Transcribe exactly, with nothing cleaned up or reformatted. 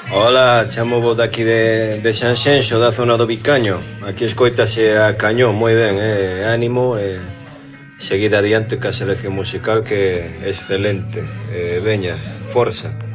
Hola, chamo vos daqui de, de Sanxenxo, da zona do Vicaño. Aquí escoitase a cañón, moi ben, eh, ánimo, eh, seguida adiante ca selección musical que é excelente. Eh, veña, forza.